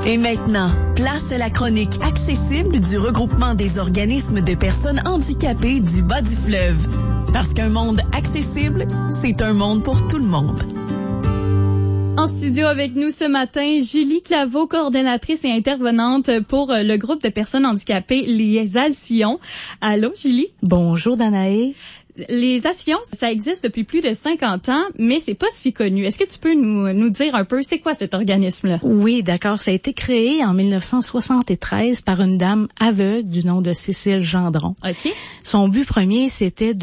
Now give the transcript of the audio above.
Et maintenant, place à la chronique accessible du regroupement des organismes de personnes handicapées du bas du fleuve. Parce qu'un monde accessible, c'est un monde pour tout le monde. En studio avec nous ce matin, Julie Claveau, coordonnatrice et intervenante pour le groupe de personnes handicapées, les Alcyons. Allô, Julie? Bonjour, Danae. Les Alcyons, ça existe depuis plus de 50 ans, mais c'est pas si connu. Est-ce que tu peux nous dire un peu, c'est quoi cet organisme-là? Oui, d'accord. Ça a été créé en 1973 par une dame aveugle du nom de Cécile Gendron. OK. Son but premier, c'était